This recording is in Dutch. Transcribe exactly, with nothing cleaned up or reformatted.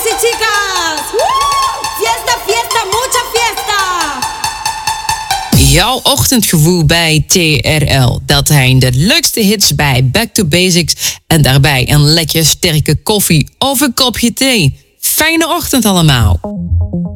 y chicas. ¡Woo! Fiesta, fiesta, mucha fiesta. Jouw ochtendgevoel bij T R L. Dat zijn de leukste hits bij Back to Basics. En daarbij een lekker sterke koffie of een kopje thee. Fijne ochtend allemaal.